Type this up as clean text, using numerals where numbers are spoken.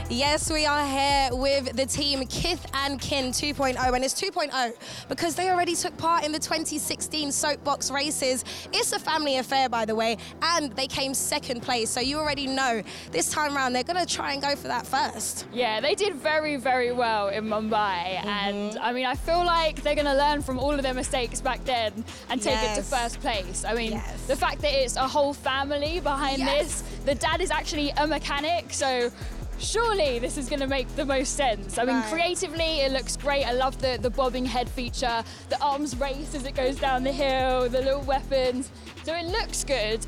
Yes, we are here with the team Kith and Kin 2.0, and it's 2.0 because they already took part in the 2016 Soapbox races. It's a family affair, by the way, and they came second place, so you already know this time around they're going to try and go for that first. Yeah, they did very, very well in Mumbai, and I mean, I feel like they're going to learn from all of their mistakes back then and take it to first place. I mean, the fact that it's a whole family behind this, the dad is actually a mechanic, so surely this is going to make the most sense. I mean, creatively, it looks great. I love the bobbing head feature, the arms race as it goes down the hill, the little weapons. So it looks good.